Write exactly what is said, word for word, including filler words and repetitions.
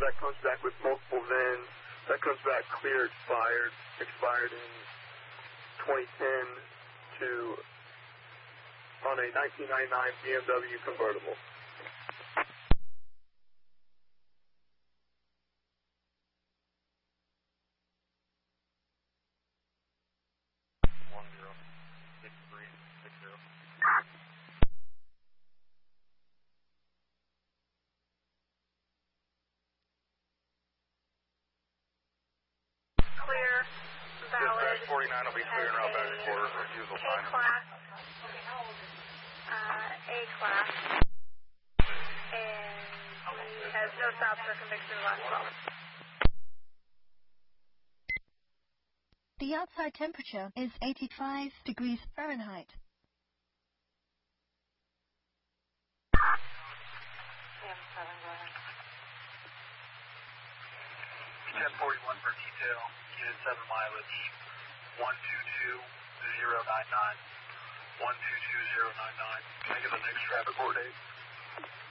that comes back with multiple V I Ns. That comes back clear, expired, expired in twenty ten to on a nineteen ninety-nine B M W convertible. One zero six three six zero. Clear, valid. forty-nine will be clear and out back and forth. Refusal fine. A-class. Uh, A-class. And he has no stops or conviction in the last twelve. The outside temperature is eighty-five degrees Fahrenheit. ten forty-one for detail, unit seven mileage, one two two zero nine nine, one two two zero nine nine. Can I get the next traffic coordinate?